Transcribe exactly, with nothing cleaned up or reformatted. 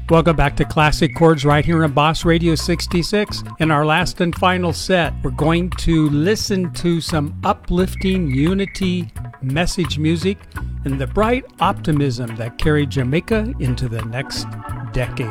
Welcome back to Classic Chords right here on Boss Radio sixty-six. In our last and final set, we're going to listen to some uplifting unity message music and the bright optimism that carried Jamaica into the next decade.